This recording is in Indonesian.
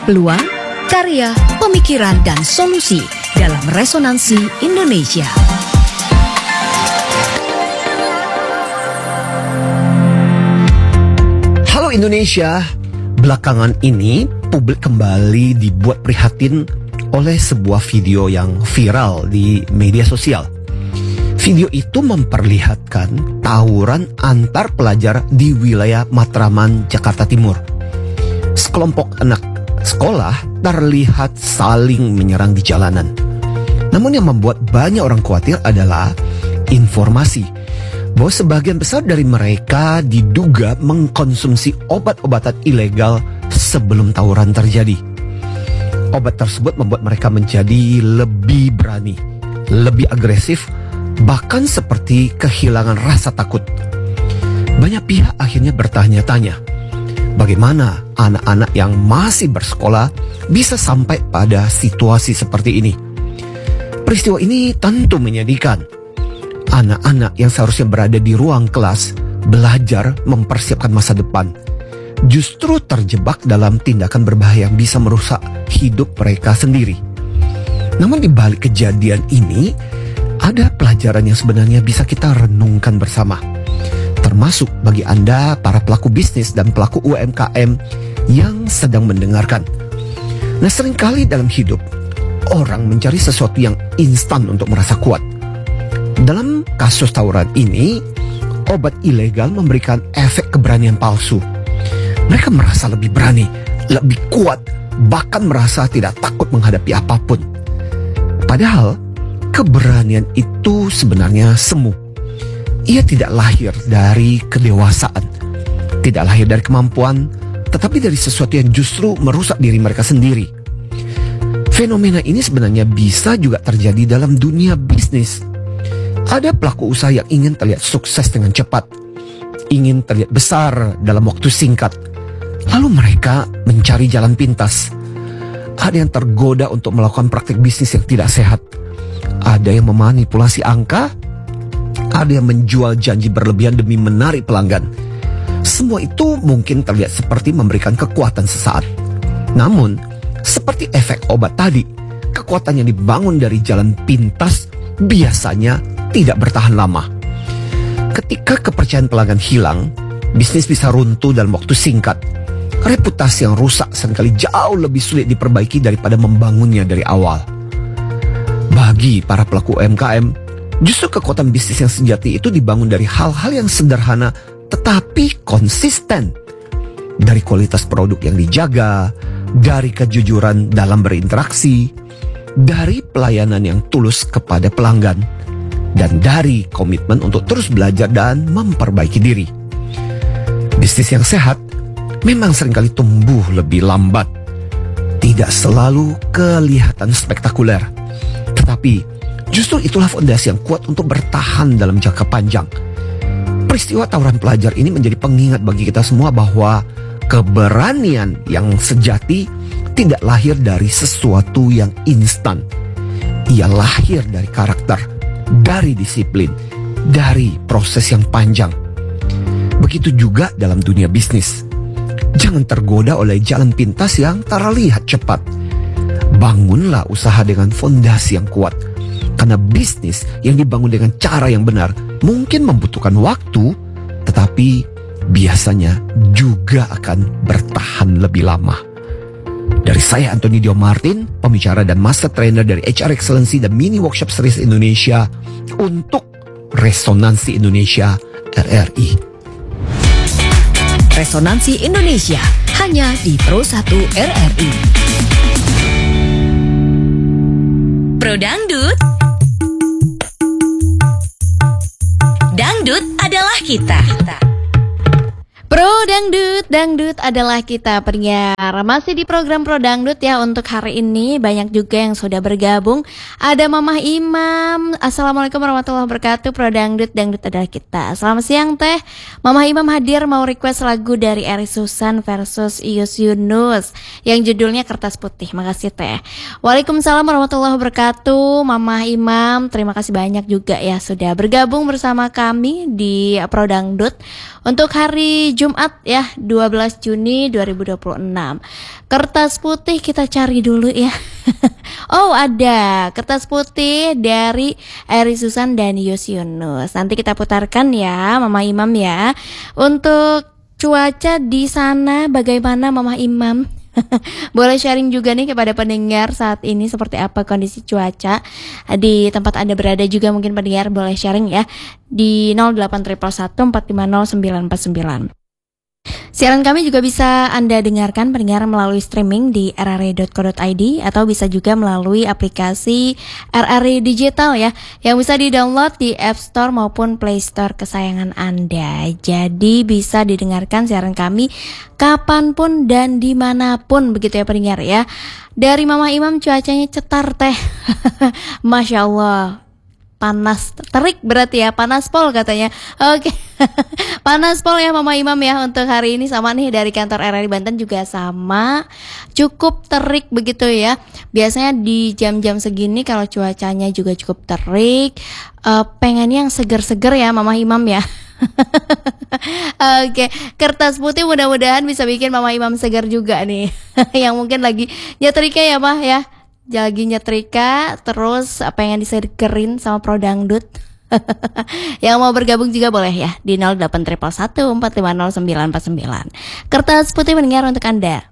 peluang, karya, pemikiran, dan solusi dalam Resonansi Indonesia. Halo Indonesia, belakangan ini publik kembali dibuat prihatin oleh sebuah video yang viral di media sosial. Video itu memperlihatkan tawuran antar pelajar di wilayah Matraman, Jakarta Timur. Sekelompok anak sekolah terlihat saling menyerang di jalanan. Namun yang membuat banyak orang khawatir adalah informasi bahwa sebagian besar dari mereka diduga mengkonsumsi obat-obatan ilegal sebelum tawuran terjadi. Obat tersebut membuat mereka menjadi lebih berani, lebih agresif, bahkan seperti kehilangan rasa takut. Banyak pihak akhirnya bertanya-tanya, bagaimana anak-anak yang masih bersekolah bisa sampai pada situasi seperti ini? Peristiwa ini tentu menyedihkan. Anak-anak yang seharusnya berada di ruang kelas, belajar mempersiapkan masa depan, justru terjebak dalam tindakan berbahaya yang bisa merusak hidup mereka sendiri. Namun di balik kejadian ini, ada pelajaran yang sebenarnya bisa kita renungkan bersama. Termasuk bagi Anda para pelaku bisnis dan pelaku UMKM yang sedang mendengarkan. Nah, seringkali dalam hidup, orang mencari sesuatu yang instan untuk merasa kuat. Dalam kasus tawuran ini, obat ilegal memberikan efek keberanian palsu. Mereka merasa lebih berani, lebih kuat, bahkan merasa tidak takut menghadapi apapun. Padahal, keberanian itu sebenarnya semu. Ia tidak lahir dari kedewasaan, tidak lahir dari kemampuan, tetapi dari sesuatu yang justru merusak diri mereka sendiri. Fenomena ini sebenarnya bisa juga terjadi dalam dunia bisnis. Ada pelaku usaha yang ingin terlihat sukses dengan cepat, ingin terlihat besar dalam waktu singkat. Lalu mereka mencari jalan pintas. Ada yang tergoda untuk melakukan praktik bisnis yang tidak sehat. Ada yang memanipulasi angka. Ada yang menjual janji berlebihan demi menarik pelanggan. Semua itu mungkin terlihat seperti memberikan kekuatan sesaat. Namun, seperti efek obat tadi, kekuatan yang dibangun dari jalan pintas biasanya tidak bertahan lama. Ketika kepercayaan pelanggan hilang, bisnis bisa runtuh dalam waktu singkat. Reputasi yang rusak seringkali jauh lebih sulit diperbaiki daripada membangunnya dari awal. Bagi para pelaku UMKM, justru kekuatan bisnis yang sejati itu dibangun dari hal-hal yang sederhana tetapi konsisten. Dari kualitas produk yang dijaga, dari kejujuran dalam berinteraksi, dari pelayanan yang tulus kepada pelanggan, dan dari komitmen untuk terus belajar dan memperbaiki diri. Bisnis yang sehat memang seringkali tumbuh lebih lambat. Tidak selalu kelihatan spektakuler. Tetapi justru itulah fondasi yang kuat untuk bertahan dalam jangka panjang. Peristiwa tawuran pelajar ini menjadi pengingat bagi kita semua bahwa keberanian yang sejati tidak lahir dari sesuatu yang instan. Ia lahir dari karakter, dari disiplin, dari proses yang panjang. Begitu juga dalam dunia bisnis. Jangan tergoda oleh jalan pintas yang terlihat cepat. Bangunlah usaha dengan fondasi yang kuat. Karena bisnis yang dibangun dengan cara yang benar mungkin membutuhkan waktu, tetapi biasanya juga akan bertahan lebih lama. Dari saya Anthony Dio Martin, pembicara dan master trainer dari HR Excellency dan Mini Workshop Series Indonesia untuk Resonansi Indonesia RRI. Resonansi Indonesia hanya di Pro 1 RRI. Pro Dangdut. Dangdut adalah kita. Pro Dangdut, Dangdut adalah kita pendengar. Masih di program Pro Dangdut ya. Untuk hari ini banyak juga yang sudah bergabung. Ada Mamah Imam. Assalamualaikum warahmatullahi wabarakatuh. Pro Dangdut, Dangdut adalah kita. Selamat siang Teh. Mamah Imam hadir mau request lagu dari Eri Susan versus Ius Yunus yang judulnya Kertas Putih. Makasih Teh. Waalaikumsalam warahmatullahi wabarakatuh. Mamah Imam, terima kasih banyak juga ya sudah bergabung bersama kami di Pro Dangdut untuk hari Jumat ya, 12 Juni 2026. Kertas putih kita cari dulu ya. Oh, ada kertas putih dari Eri Susan dan Yunus. Nanti kita putarkan ya, Mama Imam ya. Untuk cuaca di sana bagaimana, Mama Imam? Boleh sharing juga nih kepada pendengar saat ini seperti apa kondisi cuaca di tempat Anda berada juga, mungkin pendengar boleh sharing ya di 081114509949. Siaran kami juga bisa Anda dengarkan pendengar melalui streaming di rri.co.id atau bisa juga melalui aplikasi RRI Digital ya, yang bisa di-download di App Store maupun Play Store kesayangan Anda. Jadi bisa didengarkan siaran kami kapanpun dan dimanapun begitu ya pendengar ya. Dari Mama Imam cuacanya cetar teh. Masya Allah. Panas terik berarti ya, panas pol katanya. Oke. Panas pol ya Mama Imam ya untuk hari ini. Sama nih dari kantor RRI Banten juga sama, cukup terik begitu ya. Biasanya di jam-jam segini kalau cuacanya juga cukup terik, pengennya yang seger-seger ya Mama Imam ya. Oke, kertas putih mudah-mudahan bisa bikin Mama Imam segar juga nih. Yang mungkin lagi nyetrika ya Mah ya, lagi nyetrika terus pengen disegerin sama Pro Dangdut. Yang mau bergabung juga boleh ya di 081114509949. Kertas putih mendengar untuk Anda.